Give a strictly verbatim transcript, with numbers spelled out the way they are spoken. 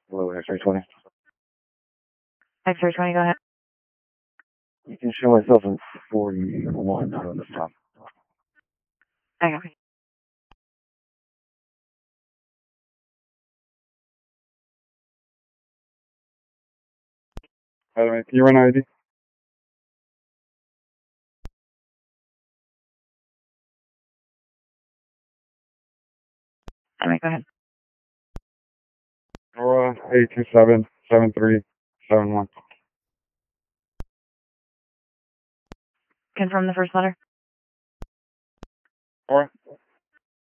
Hello, X-ray twenty. X-ray twenty, go ahead. You can show myself in forty-one on this time. I got it. By the way, can you run I D? All right, go ahead. Aurora eight two seven seven three seven one. Confirm the first letter. Aura